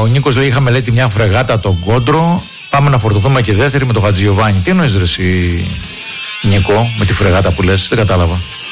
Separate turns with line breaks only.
Ο Νίκος λέει: είχαμε λέει μια φρεγάτα τον Κόντρο. Πάμε να φορτωθούμε και δεύτερη με τον Χατζιωβάνι. Τι εννοείς ρε εσύ, Νίκο, με τη φρεγάτα που λες? Δεν κατάλαβα.